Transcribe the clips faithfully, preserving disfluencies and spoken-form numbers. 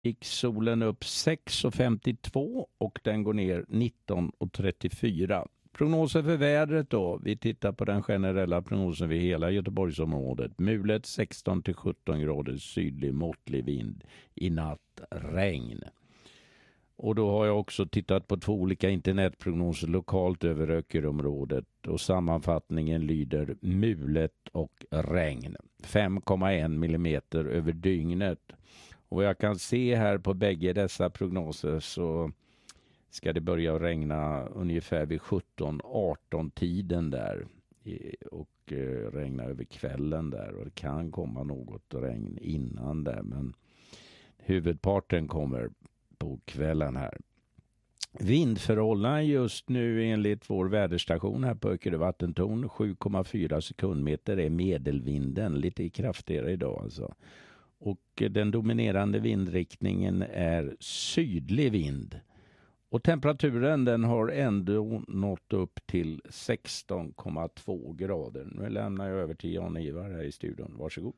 gick solen upp sex komma femtiotvå och den går ner nitton komma trettiofyra. Prognosen för vädret då, vi tittar på den generella prognosen vid hela Göteborgsområdet. Mulet sexton till sjutton grader, sydlig måttlig vind, i natt regn. Och då har jag också tittat på två olika internetprognoser lokalt över Öckerområdet och sammanfattningen lyder mulet och regn. fem komma en millimeter över dygnet. Och vad jag kan se här på bägge dessa prognoser så ska det börja regna ungefär vid sjutton arton tiden där och regna över kvällen där, och det kan komma något regn innan där, men huvudparten kommer på kvällen här. Vindförhållanden just nu enligt vår väderstation här på Öckerö vattentorn sju komma fyra sekundmeter är medelvinden, lite kraftigare idag alltså. Och den dominerande vindriktningen är sydlig vind. Och temperaturen den har ändå nått upp till sexton komma två grader. Nu lämnar jag över till Jan-Ivar här i studion. Varsågod.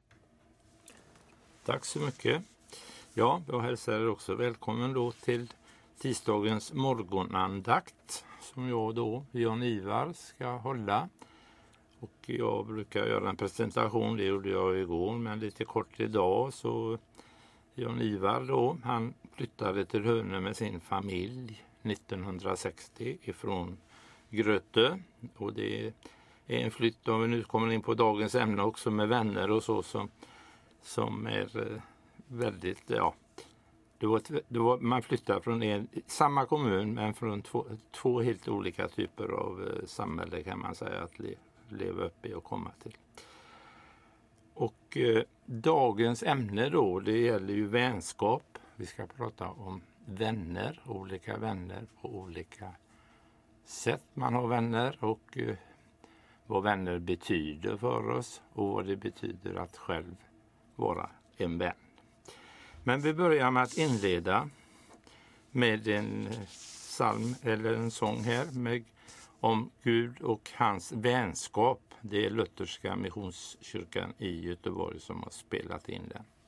Tack så mycket. Ja, jag hälsar er också välkommen då till tisdagens morgonandakt som jag då, Jan-Ivar, ska hålla. Och jag brukar göra en presentation, det gjorde jag igår, men lite kort idag så Jan-Ivar då, han flyttade till Hönö med sin familj nittonhundrasextio ifrån Grötö, och det är en flytt, om vi nu kommer in på dagens ämne också, med vänner och så som, som är väldigt, ja, det var, det var, man flyttar från en, samma kommun men från två, två helt olika typer av samhälle kan man säga att le, leva upp i och komma till. Och eh, dagens ämne då, det gäller ju vänskap. Vi ska prata om vänner, olika vänner på olika sätt man har vänner, och eh, vad vänner betyder för oss och vad det betyder att själv vara en vän. Men vi börjar med att inleda med en psalm eller en sång här med, om Gud och hans vänskap. Det är Lutherska missionskyrkan i Göteborg som har spelat in den.